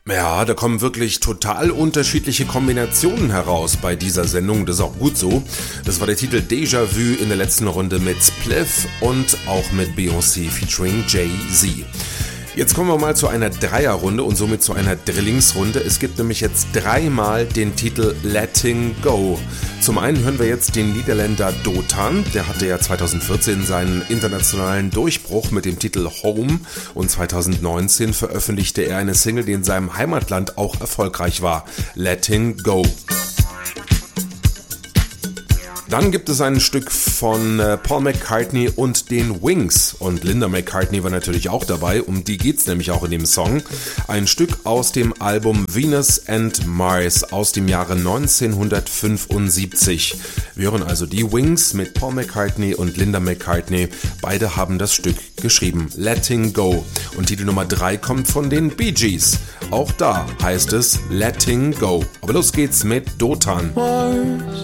Ja, da kommen wirklich total unterschiedliche Kombinationen heraus bei dieser Sendung, das ist auch gut so. Das war der Titel Déjà Vu in der letzten Runde mit Spliff und auch mit Beyoncé featuring Jay-Z. Jetzt kommen wir mal zu einer Dreierrunde und somit zu einer Drillingsrunde. Es gibt nämlich jetzt dreimal den Titel Letting Go. Zum einen hören wir jetzt den Niederländer Dotan, der hatte ja 2014 seinen internationalen Durchbruch mit dem Titel Home und 2019 veröffentlichte er eine Single, die in seinem Heimatland auch erfolgreich war, Letting Go. Dann gibt es ein Stück von Paul McCartney und den Wings und Linda McCartney war natürlich auch dabei, um die geht's nämlich auch in dem Song. Ein Stück aus dem Album Venus and Mars aus dem Jahre 1975. Wir hören also die Wings mit Paul McCartney und Linda McCartney. Beide haben das Stück geschrieben, Letting Go. Und Titel Nummer 3 kommt von den Bee Gees. Auch da heißt es Letting Go. Aber los geht's mit Dotan. Mars,